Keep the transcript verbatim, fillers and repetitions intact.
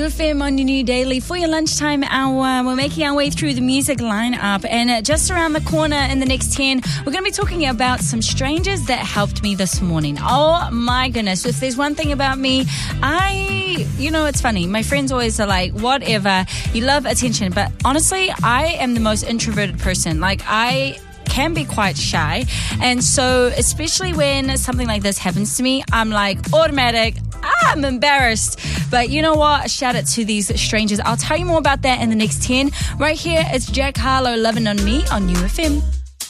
New F M on your new daily for your lunchtime hour. We're making our way through the music lineup, and uh, just around the corner in the next ten, we're going to be talking about some strangers that helped me this morning. Oh my goodness. If there's one thing about me, I, you know, it's funny. My friends always are like, whatever, you love attention. But honestly, I am the most introverted person. Like, I can be quite shy, and so especially when something like this happens to me, I'm like automatic, I'm embarrassed. But you know what, shout out to these strangers. I'll tell you more about that in the next ten. Right here, it's Jack Harlow, Loving on Me on U F M.